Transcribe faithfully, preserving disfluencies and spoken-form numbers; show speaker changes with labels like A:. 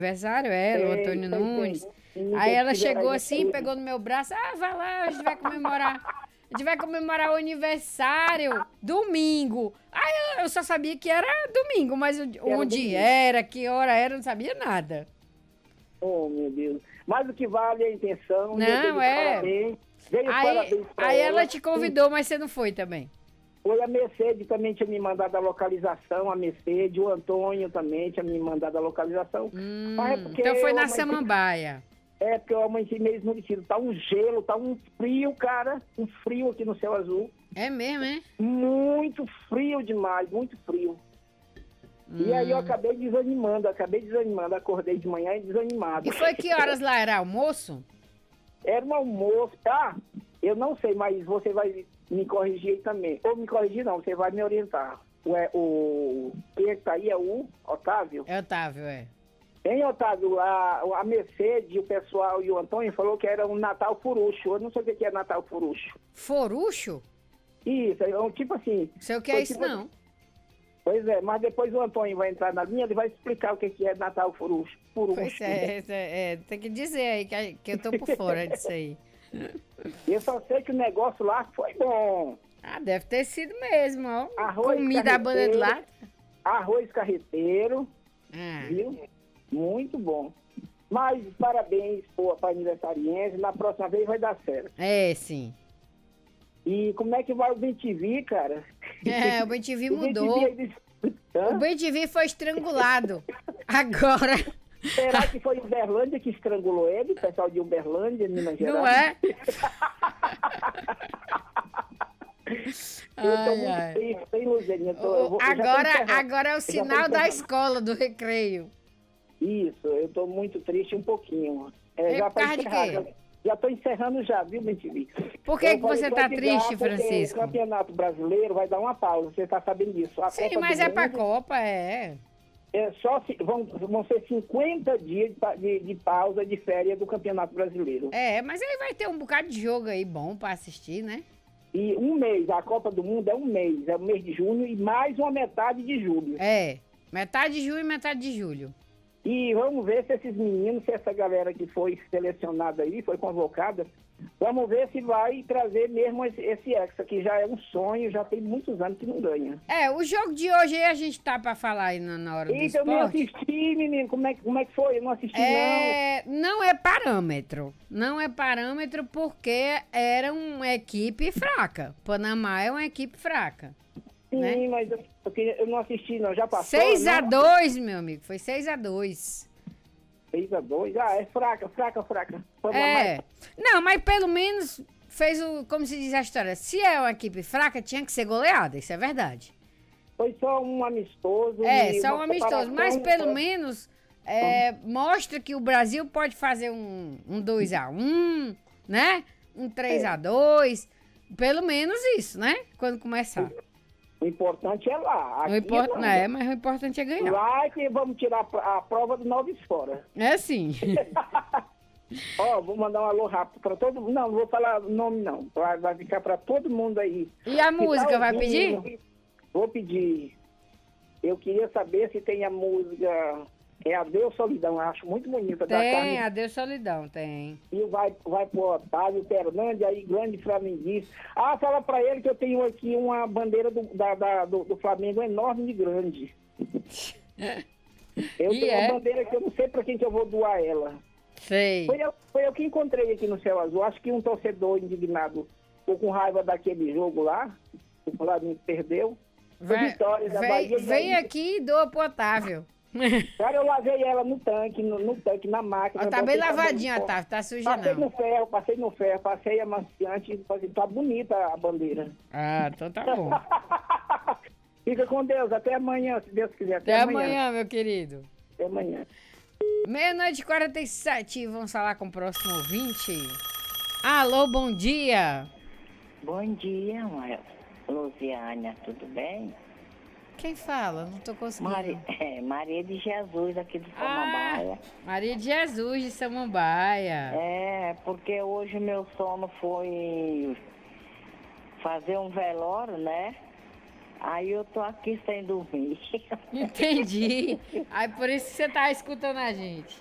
A: aniversário, ela, o
B: Sei,
A: Antônio
B: sei,
A: Nunes.
B: sei. E
A: Aí
B: eles
A: ela
B: tiveram
A: chegou
B: aí
A: assim,
B: essa-
A: pegou no meu braço, ah, vai lá, a gente vai comemorar. A gente vai comemorar o aniversário domingo. Aí eu, eu só sabia que era domingo, mas o-
B: Era
A: onde
B: domingo.
A: era, que hora era, eu não sabia nada.
B: Oh, meu Deus. Mas o que vale é a intenção. e eu dei
A: Não,
B: os
A: é.
B: Parabéns. Dei os
A: Aí,
B: parabéns pra
A: aí ela te convidou, mas você não foi também.
B: Foi a Mercedes também tinha me mandado a localização, a Mercedes, o Antônio também tinha me mandado a localização.
A: Hum,
B: Mas é porque
A: então foi
B: eu
A: na
B: amanheci-
A: Samambaia.
B: É porque eu amanheci meio esmurecido. Tá um gelo, tá um frio, cara. Um frio aqui no céu azul.
A: É mesmo, é?
B: Muito frio demais, muito frio. E aí eu acabei desanimando, acabei desanimando. Acordei de manhã e desanimado.
A: E foi que horas lá? Era almoço?
B: Era um almoço, tá? Eu não sei, mas você vai me corrigir aí também. Ou me corrigir não, você vai me orientar. O, é, o, quem é que tá aí é o Otávio?
A: É Otávio, é.
B: Hein, Otávio? A, a Mercedes, o pessoal e o Antônio falou que era um Natal Furucho. Eu não sei o que que é Natal Furucho.
A: Forucho?
B: Isso, é um tipo assim...
A: Sei o que
B: foi
A: é isso,
B: tipo-
A: não.
B: Pois é, mas depois o Antônio vai entrar na linha, ele vai explicar o que que é Natal Furucho. Furucho.
A: Pois é, é, é, tem que dizer aí que, a- que eu tô por fora disso aí.
B: Eu só sei que o negócio lá foi bom.
A: Ah, deve ter sido mesmo, ó.
B: Arroz
A: Comida à banda de
B: carreteiro.
A: lata.
B: Arroz carreteiro.
A: Ah,
B: Viu? Muito bom. Mas parabéns para aniversariante. Na próxima vez vai dar certo.
A: é, sim.
B: E como é que vai o B T V, cara?
A: É, o B T V
B: O B T V,
A: mudou.
B: eles- Hã?
A: O B T V foi estrangulado. Agora,
B: Será que foi Uberlândia que estrangulou ele? O pessoal de Uberlândia, Minas Gerais?
A: não é?
B: Eu tô
A: Ai,
B: muito
A: ai.
B: triste, hein, Luzeninha? Eu tô- eu vou- eu já tô
A: Agora,
B: encerrando.
A: agora é o
B: Eu já tô
A: sinal da
B: encerrando.
A: escola, do recreio.
B: Isso, eu tô muito triste um pouquinho. É,
A: É
B: já
A: por
B: pra
A: causa de
B: encerrar,
A: quê?
B: já, já tô encerrando já, viu, B T V?
A: Por que
B: Eu
A: que
B: falei,
A: você
B: vou
A: tá
B: ligar
A: triste,
B: porque
A: Francisco?
B: O Campeonato Brasileiro vai dar uma pausa, você tá sabendo disso. A
A: Sim,
B: Copa
A: mas
B: do
A: é pra
B: Mundo
A: Copa, é.
B: é só se, vão, vão ser cinquenta dias de, pa- de, de pausa de férias do Campeonato Brasileiro.
A: É, mas aí vai ter um bocado de jogo aí bom pra assistir, né?
B: E um mês, a Copa do Mundo é um mês, é o mês de junho e mais uma metade de julho.
A: É, metade de junho e metade de julho.
B: E vamos ver se esses meninos, se essa galera que foi selecionada aí, foi convocada, vamos ver se vai trazer mesmo esse, esse Hexa, que já é um sonho, já tem muitos anos que não ganha.
A: É, o jogo de hoje aí a gente tá pra falar aí na, na hora do
B: Eita, eu não
A: esporte.
B: assisti, menino, como é, que- como é que foi? Eu não assisti,
A: É, não é parâmetro. Não é parâmetro porque era uma equipe fraca. Panamá é uma equipe fraca.
B: não.
A: né?
B: Sim, mas eu, eu, queria- eu não assisti, não. Já passou?
A: seis a
B: não?
A: dois, meu amigo. Foi seis a dois.
B: seis a dois? Ah, é fraca, fraca, fraca. Vamos lá,
A: É.
B: mais.
A: Não, mas pelo menos fez o. Como se diz a história? Se é uma equipe fraca, tinha que ser goleada. Isso é verdade.
B: Foi só um amistoso.
A: É,
B: e
A: só um
B: uma
A: amistoso. Mas
B: preparação,
A: pelo
B: né?
A: menos é, mostra que o Brasil pode fazer um, um dois a um, né? Um três a dois. Pelo menos isso, né? Quando começar.
B: O importante é lá.
A: O
B: Aqui
A: import...
B: não.
A: É, mas o importante é ganhar.
B: Lá é que vamos tirar a pr- a prova do Noves fora.
A: É sim.
B: Ó, vou mandar um alô rápido para todo mundo. Não, não vou falar nome não. Vai, vai ficar para todo mundo aí.
A: E a
B: Que tá
A: música, vai
B: ouvindo?
A: pedir?
B: Vou pedir. Eu queria saber se tem a música é Adeus Solidão. Eu acho muito bonita. Da
A: Tem,
B: Carmen.
A: adeus solidão, tem.
B: E vai, vai pro Otávio Fernandes, aí grande flamenguista. Ah, fala pra ele que eu tenho aqui uma bandeira do, da, da- do, do Flamengo enorme de grande. Eu
A: E
B: tenho
A: é?
B: uma bandeira que eu não sei pra quem que eu vou doar ela.
A: Sei.
B: Foi eu, foi eu que encontrei aqui no Céu Azul. Acho que um torcedor indignado ficou com raiva daquele jogo lá. O Flamengo perdeu. Foi
A: Vai-
B: vitória da
A: vem,
B: Bahia. e
A: vem
B: aí-
A: aqui e doa pro Otávio.
B: Cara, eu lavei ela no tanque, no, no tanque, na máquina.
A: Ó, tá bem
B: botei sabão
A: lavadinha,
B: em pó.
A: Otávio, tá suja
B: Passei no
A: não.
B: ferro, passei no ferro, passei amaciante, falei, tá bonita a bandeira.
A: Ah, então tá bom.
B: Fica com Deus, até amanhã, se Deus quiser.
A: Até amanhã, meu querido.
B: Até amanhã.
A: Meia-noite e quarenta e sete, vamos falar com o próximo ouvinte. Alô, bom dia.
C: Bom dia, Maria. Luziânia, tudo bem?
A: Quem fala? Não tô conseguindo.
C: Maria, é, Maria de Jesus, aqui do
A: Ah,
C: Samambaia.
A: Maria de Jesus, de Samambaia.
C: É, porque hoje meu sono foi fazer um velório, né? Aí eu tô aqui sem dormir.
A: Entendi. Aí por isso que você tá escutando a gente.